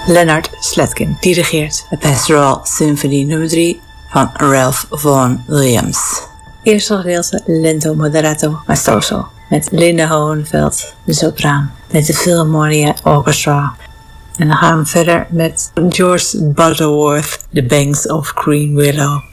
Leonard Slatkin dirigeert de Pastoral Symphony nummer 3 van Ralph Vaughan Williams. Eerste gedeelte lento moderato maestoso met Linda Hohenfeld, de sopraan, met de Philharmonia Orchestra. En dan gaan we verder met George Butterworth, The Banks of Green Willow.